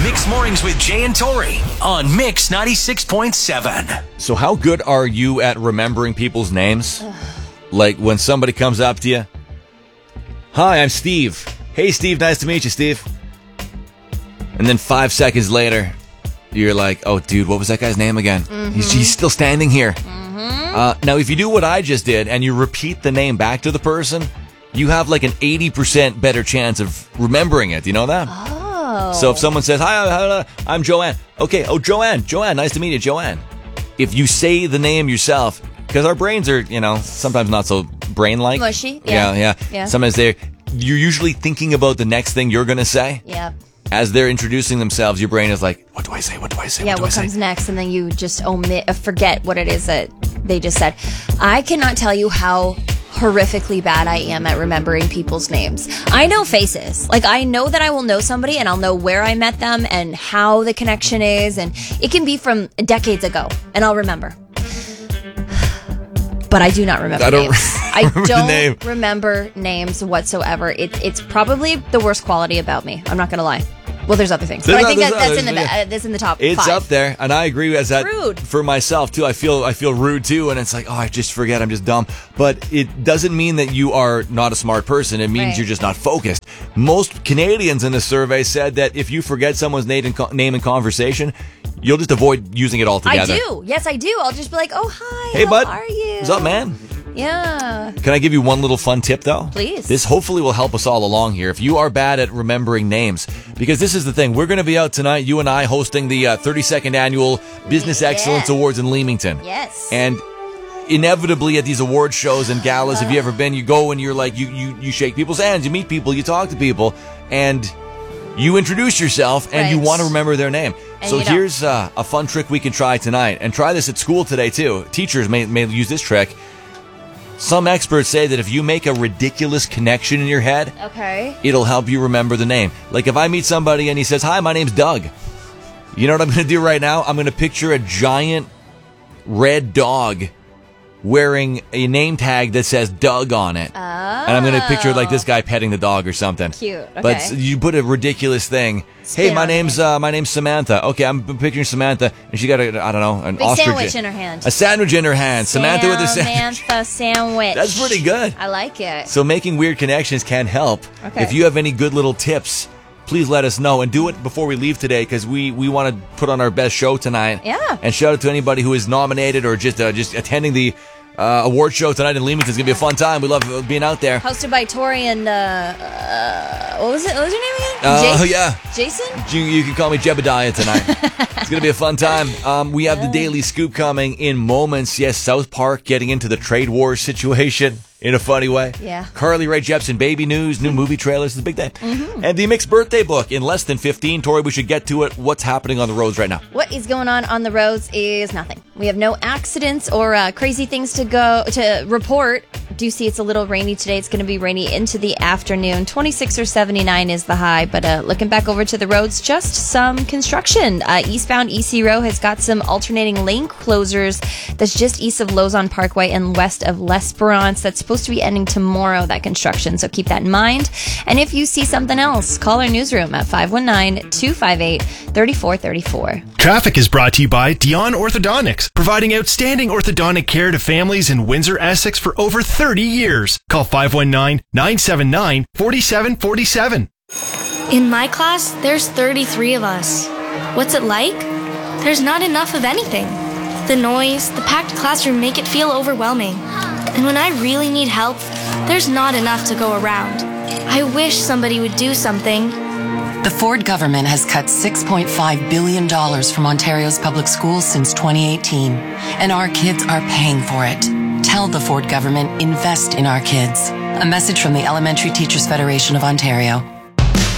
Mix Mornings with Jay and Tori on Mix 96.7. So how good are you at remembering people's names? Like when somebody comes up to you, "Hi, I'm Steve. Hey, Steve, nice to meet you, Steve." And then 5 seconds later, you're like, "Oh, dude, what was that guy's name again?" He's still standing here. Now, if you do what I just did and you repeat the name back to the person, you have like an 80% better chance of remembering it. You know that? Oh. So if someone says, "Hi, I'm Joanne." Okay, "Oh, Joanne, nice to meet you, Joanne." If you say the name yourself, because our brains are, sometimes not so brain-like. Mushy. Yeah. Sometimes you're usually thinking about the next thing you're going to say. Yeah. As they're introducing themselves, your brain is like, "What do I say? What do I say? Yeah, what comes next? And then you just forget what it is that they just said. I cannot tell you how horrifically bad I am at remembering people's names. I know faces. Like, I know that I will know somebody and I'll know where I met them and how the connection is. And it can be from decades ago and I'll remember. But I do not remember names. I don't remember names whatsoever. It's probably the worst quality about me. I'm not going to lie. Well, there's other things, but I think that's in the top 5. It's up there, and I agree with that. Rude for myself too. I feel rude too, and it's like, I just forget. I'm just dumb. But it doesn't mean that you are not a smart person. It means you're just not focused. Most Canadians in the survey said that if you forget someone's name in conversation, you'll just avoid using it altogether. I do. Yes, I do. I'll just be like, "Oh, hi. Hey, bud. How are you? What's up, man?" Yeah. Can I give you one little fun tip, though? Please. This hopefully will help us all along here. If you are bad at remembering names, because this is the thing. We're going to be out tonight, you and I, hosting the 32nd Annual Business Excellence Awards in Leamington. Yes. And inevitably at these award shows and galas, if you ever been, you go and you're like, you shake people's hands, you meet people, you talk to people, and you introduce yourself and you want to remember their name. And so here's a fun trick we can try tonight. And try this at school today, too. Teachers may use this trick. Some experts say that if you make a ridiculous connection in your head, it'll help you remember the name. Like if I meet somebody and he says, "Hi, my name's Doug." You know what I'm going to do right now? I'm going to picture a giant red dog wearing a name tag that says Doug on it. Oh. And I'm going to picture like this guy petting the dog or something. Cute. Okay. But you put a ridiculous thing. "Hey, my name's Samantha." Okay, I'm picturing Samantha, and she got an big ostrich sandwich in her hand. A sandwich in her hand. Samantha with her sandwich. Samantha sandwich. That's pretty good. I like it. So making weird connections can help. Okay. If you have any good little tips, please let us know, and do it before we leave today, because we want to put on our best show tonight. Yeah. And shout out to anybody who is nominated or just attending the award show tonight in Leamington. It's going to be a fun time. We love being out there. Hosted by Tori and, what was your name again? Yeah. Jason? You can call me Jebediah tonight. It's going to be a fun time. We have the Daily Scoop coming in moments. Yes, South Park getting into the trade war situation in a funny way. Yeah. Carly Rae Jepsen baby news, new movie trailers. It's a big day. And the Mixed birthday book in less than 15. Tori, we should get to it. What's happening on the roads right now? What is going on the roads is nothing. We have no accidents or crazy things to report. Do see it's a little rainy today. It's going to be rainy into the afternoon. 26 or 79 is the high. But looking back over to the roads, just some construction. Eastbound EC Row has got some alternating lane closures. That's just east of Lausanne Parkway and west of L'Esperance. That's supposed to be ending tomorrow, that construction. So keep that in mind. And if you see something else, call our newsroom at 519-258-3434. Traffic is brought to you by Dion Orthodontics, providing outstanding orthodontic care to families in Windsor, Essex for over 30 years. Call 519-979-4747. In my class, there's 33 of us. What's it like? There's not enough of anything. The noise, the packed classroom make it feel overwhelming. And when I really need help, there's not enough to go around. I wish somebody would do something. The Ford government has cut $6.5 billion from Ontario's public schools since 2018, and our kids are paying for it. Tell the Ford government, invest in our kids. A message from the Elementary Teachers Federation of Ontario.